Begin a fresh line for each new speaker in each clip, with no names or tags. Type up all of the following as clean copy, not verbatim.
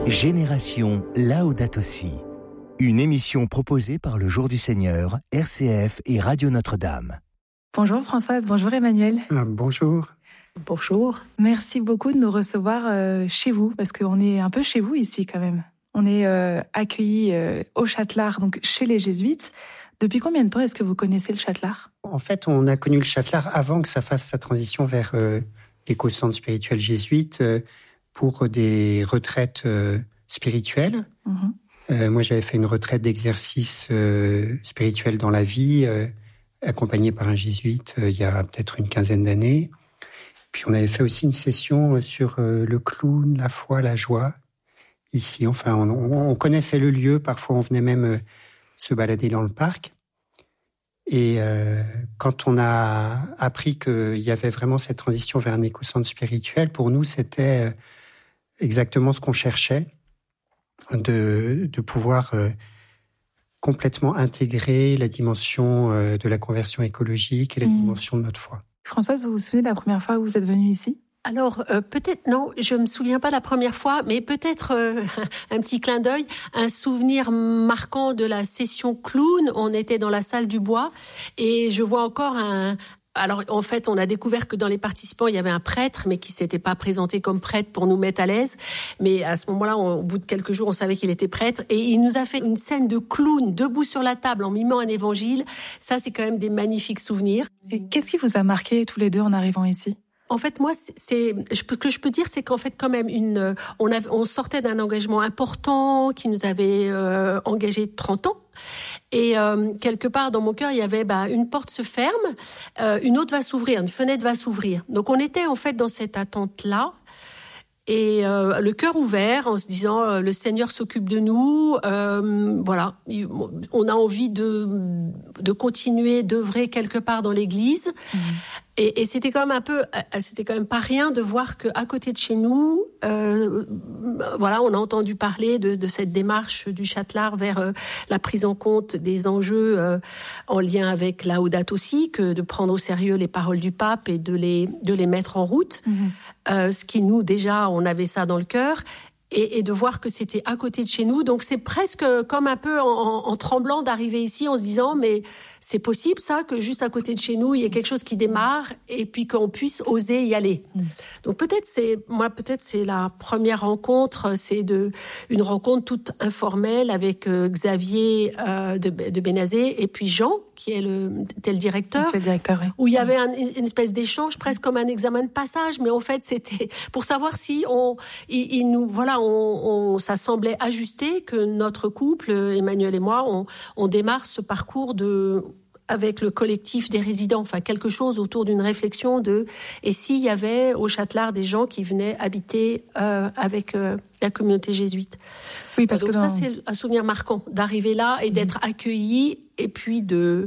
Génération Laudato Si. Une émission proposée par le Jour du Seigneur, RCF et Radio Notre-Dame.
Bonjour Françoise, bonjour Emmanuel.
Bonjour.
Bonjour.
Merci beaucoup de nous recevoir chez vous, parce qu'on est un peu chez vous ici quand même. On est accueillis au Châtelard, donc chez les Jésuites. Depuis combien de temps est-ce que vous connaissez le Châtelard ?
En fait, on a connu le Châtelard avant que ça fasse sa transition vers l'éco-centre spirituel jésuite pour des retraites spirituelles. Moi, j'avais fait une retraite d'exercice spirituel dans la vie, accompagné par un jésuite il y a peut-être une quinzaine d'années. Puis on avait fait aussi une session sur le clown, la foi, la joie. Ici, enfin, on connaissait le lieu. Parfois, on venait même se balader dans le parc. Et quand on a appris qu'il y avait vraiment cette transition vers un éco-centre spirituel, pour nous, c'était exactement ce qu'on cherchait, de pouvoir complètement intégrer la dimension de la conversion écologique et la dimension de notre foi.
Françoise, vous vous souvenez de la première fois où vous êtes venue ici ?
Alors, peut-être, non, je me souviens pas la première fois, mais peut-être un petit clin d'œil, un souvenir marquant de la session clown. On était dans la salle du bois et je vois encore Alors, en fait, on a découvert que dans les participants, il y avait un prêtre, mais qui s'était pas présenté comme prêtre pour nous mettre à l'aise. Mais à ce moment-là, au bout de quelques jours, on savait qu'il était prêtre. Et il nous a fait une scène de clown debout sur la table en mimant un évangile. Ça, c'est quand même des magnifiques souvenirs.
Et qu'est-ce qui vous a marqué tous les deux en arrivant ici ?
En fait, moi, ce que je peux dire, c'est qu'en fait, quand même, on sortait d'un engagement important qui nous avait engagé 30 ans. Et quelque part dans mon cœur, il y avait une porte se ferme, une autre va s'ouvrir, une fenêtre va s'ouvrir. Donc on était en fait dans cette attente-là. Et le cœur ouvert en se disant le Seigneur s'occupe de nous, voilà, on a envie de continuer d'œuvrer quelque part dans l'Église. Et c'était quand même pas rien de voir que à côté de chez nous, voilà, on a entendu parler de cette démarche du Châtelard vers la prise en compte des enjeux en lien avec Laudato Si, que de prendre au sérieux les paroles du pape et de les mettre en route. Ce qui nous déjà, on avait ça dans le cœur. Et de voir que c'était à côté de chez nous. Donc c'est presque comme un peu en tremblant d'arriver ici en se disant mais c'est possible ça, que juste à côté de chez nous, il y ait quelque chose qui démarre et puis qu'on puisse oser y aller. Donc peut-être c'est la première rencontre, c'est une rencontre toute informelle avec Xavier de Bénazet et puis Jean, qui est le directeur.
C'est le directeur, oui.
Où il y avait une espèce d'échange, presque comme un examen de passage, mais en fait c'était pour savoir si ça semblait ajusté que notre couple, Emmanuel et moi, on démarre ce parcours avec le collectif des résidents, enfin quelque chose autour d'une réflexion et s'il y avait au Châtelard des gens qui venaient habiter avec la communauté jésuite.
Oui, parce
donc ça c'est un souvenir marquant d'arriver là et d'être accueilli et puis de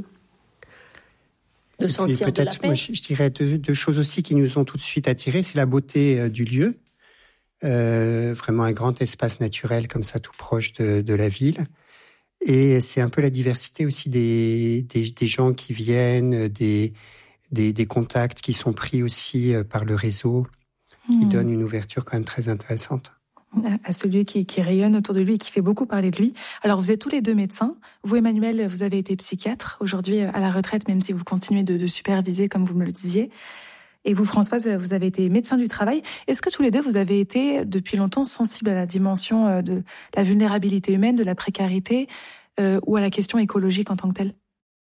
sentir de la paix.
Moi, je dirais deux choses aussi qui nous ont tout de suite attirés, c'est la beauté du lieu. Vraiment un grand espace naturel comme ça tout proche de la ville, et c'est un peu la diversité aussi des gens qui viennent, des contacts qui sont pris aussi par le réseau, qui donnent une ouverture quand même très intéressante
à ce lieu qui rayonne autour de lui et qui fait beaucoup parler de lui. Alors vous êtes tous les deux médecins. Vous, Emmanuel, vous avez été psychiatre, aujourd'hui à la retraite, même si vous continuez de superviser comme vous me le disiez. Et vous, Françoise, vous avez été médecin du travail. Est-ce que tous les deux, vous avez été depuis longtemps sensibles à la dimension de la vulnérabilité humaine, de la précarité, ou à la question écologique en tant que telle ?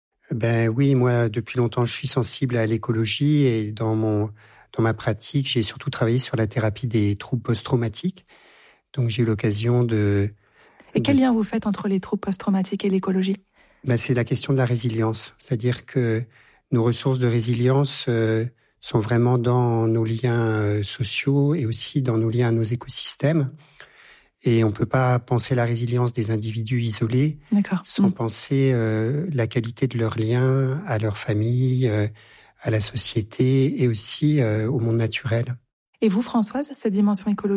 Oui, moi, depuis longtemps, je suis sensible à l'écologie et dans ma pratique, j'ai surtout travaillé sur la thérapie des troubles post-traumatiques. Donc, j'ai eu l'occasion
Et quel lien vous faites entre les troubles post-traumatiques et l'écologie ?
C'est la question de la résilience. C'est-à-dire que nos ressources de résilience sont vraiment dans nos liens sociaux et aussi dans nos liens à nos écosystèmes. Et on ne peut pas penser la résilience des individus isolés sans penser la qualité de leurs liens à leur famille, à la société et aussi au monde naturel.
Et vous, Françoise, cette dimension écologique ?